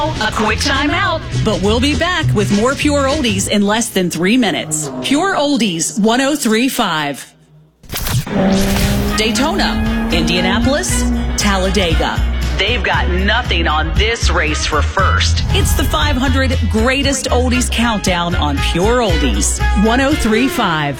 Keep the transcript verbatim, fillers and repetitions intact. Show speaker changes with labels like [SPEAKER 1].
[SPEAKER 1] A quick timeout, but we'll be back with more Pure Oldies in less than three minutes. Pure Oldies one oh three point five. Daytona, Indianapolis, Talladega. They've got nothing on this race for first. It's the five hundred Greatest Oldies Countdown on Pure Oldies one oh three point five.